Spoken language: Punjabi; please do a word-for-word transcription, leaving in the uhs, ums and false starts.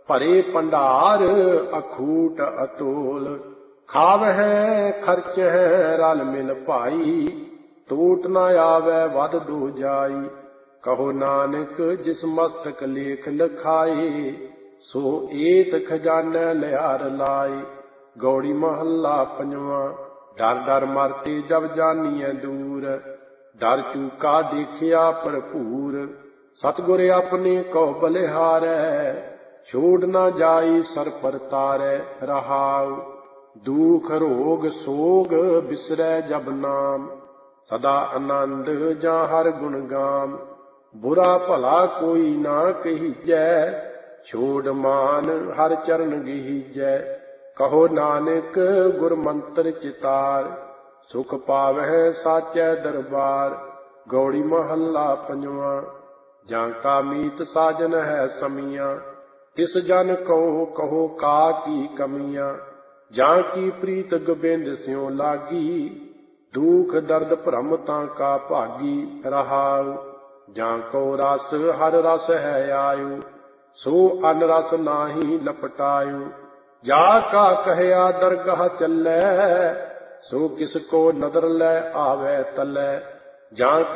ਭਰੇ ਭੰਡਾਰ ਅਖੂਟ ਅਤੋਲ। ਖਾਵਹਿ ਖਰਚ ਹੈ ਰਲ ਮਿਲ ਭਾਈ, ਟੂਟ ਨ ਆਵੈ ਵਧ ਦੋ ਜਾਈ। ਕਹੋ ਨਾਨਕ ਜਿਸ ਮਸਤਕ ਲੇਖ ਲਖਾਏ, ਸੋ ਏਤ ਖਜ਼ਾਨੈ ਲਿਆਰ ਲਾਏ। ਗੌੜੀ ਮਹੱਲਾ ਪੰਜਵਾਂ। ਡਰ ਡਰ ਮਰਤੇ ਜਬ ਜਾਨੀਐ ਦੂਰ, ਡਰ ਚੂਕਾ ਦੇਖਿਆ ਭਰਪੂਰ। ਸਤਿਗੁਰ ਆਪਣੇ ਕਉ ਬਲਿਹਾਰੈ, ਛੋੜ ਨਾ ਜਾਈ ਸਰ ਪਰ ਤਾਰੈ। ਰਹਾਉ ਦੁਖ ਰੋਗ ਸੋਗ ਬਿਸਰੈ ਜਬ ਨਾਮ, ਸਦਾ ਆਨੰਦ ਜਾਂ ਹਰ ਗੁਣ ਗਾਮ। ਬੁਰਾ ਭਲਾ ਕੋਈ ਨਾ ਕਹੀਜੈ, ਛੋੜ ਮਾਨ ਹਰ ਚਰਨ ਗਹੀਜੈ। ਕਹੋ ਨਾਨਕ ਗੁਰ ਮੰਤਰ ਚਿਤਾਰ, ਸੁਖ ਪਾਵਹਿ ਸਾਚੈ ਦਰਬਾਰ। ਗੌੜੀ ਮਹੱਲਾ ਪੰਜਵਾਂ। ਜਾਂ ਕਾ ਮੀਤ ਸਾਜਨ ਹੈ ਸਮੀਆਂ, ਤਿਸ ਜਨ ਕਉ ਕਹੋ ਕਾ ਕੀ ਕਮੀਆਂ। ਜਾਂ ਕੀ ਪ੍ਰੀਤ ਗੋਬਿੰਦ ਸਿਉ ਲਾਗੀ, ਦੁਖ ਦਰਦ ਭਰਮ ਤਾਂ ਕਾ ਭਾਗੀ। ਰਹਾਉ ਜਾਂ ਕਉ ਰਸ ਹਰ ਰਸ ਹੈ ਆਇਉ, ਸੋ ਅਨ ਰਸ ਨਾਹੀ ਲਪਟਾਇਉ। ਜਾ ਕਾ ਕਹਿਆ ਦਰਗਾਹ ਚੱਲੈ, ਸੋ ਕਿਸ ਕੋ ਨਦਰ ਲੈ ਆਵੈ ਤਲੈ। ਜਾਂ